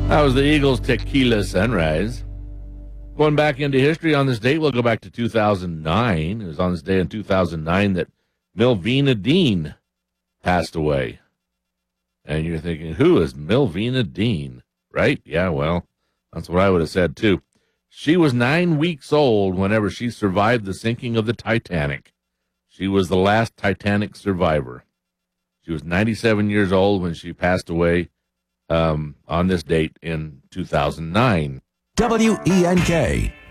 That was the Eagles' Tequila Sunrise. Going back into history on this date, we'll go back to 2009. It was on this day in 2009 that Melvina Dean passed away. And you're thinking, who is Melvina Dean? Right? Yeah, well, that's what I would have said, too. She was 9 weeks old whenever she survived the sinking of the Titanic. She was the last Titanic survivor. She was 97 years old when she passed away on this date in 2009. WENK.